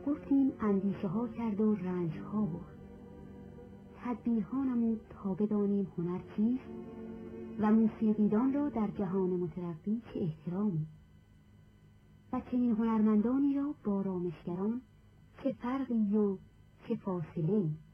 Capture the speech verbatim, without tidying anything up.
گفتیم اندیشه ها کرد و رنج ها برد. تدبیرها نمود تا بدانیم هنر چیست و موسیقیدان را در جهان مترقی چه احترامی و چنین هنرمندانی را با رامشگران چه فرقی و چه فاصله.